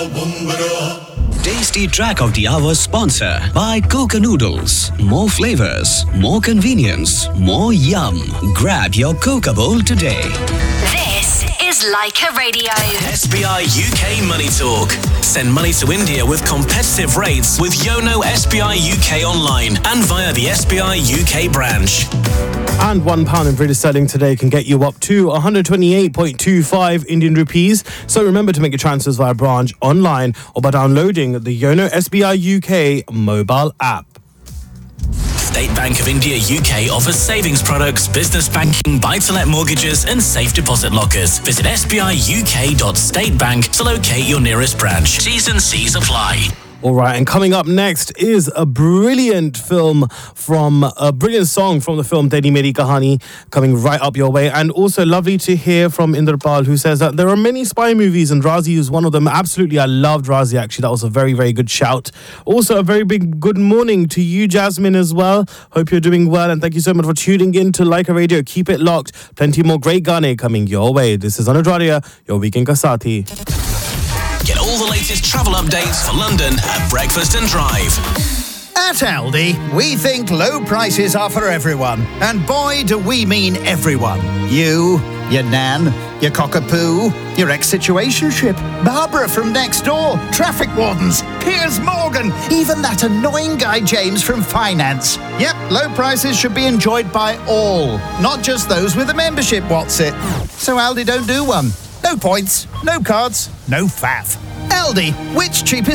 Tasty Track of the Hour sponsor by Coca Noodles. More flavors, more convenience, more yum. Grab your Coca bowl today. This is Leica Radio. SBI UK Money Talk. Send money to India with competitive rates with Yono SBI UK online and via the SBI UK branch. And £1 in British sterling today can get you up to 128.25 Indian rupees. So remember to make your transfers via branch, online, or by downloading the Yono SBI UK mobile app. State Bank of India UK offers savings products, business banking, buy-to-let mortgages and safe deposit lockers. Visit sbiuk.statebank to locate your nearest branch. T's and C's apply. All right, and coming up next is a brilliant song from the film Teri Meri Kahani coming right up your way. And also lovely to hear from Inderpal, who says that there are many spy movies and Razi is one of them. Absolutely, I loved Razi actually. That was a very, very good shout. Also, a very big good morning to you, Jasmine, as well. Hope you're doing well and thank you so much for tuning in to Leica Radio. Keep it locked. Plenty more great Gane coming your way. This is Anuj Wadia, your Weekend Ka Sathi. Get all the latest travel updates for London at Breakfast and Drive. At Aldi, we think low prices are for everyone. And boy, do we mean everyone. You, your nan, your cockapoo, your ex-situationship, Barbara from next door, traffic wardens, Piers Morgan, even that annoying guy James from finance. Yep, low prices should be enjoyed by all, not just those with a membership, what's it? So Aldi don't do one. No points, no cards, no faff. Aldi, which cheapest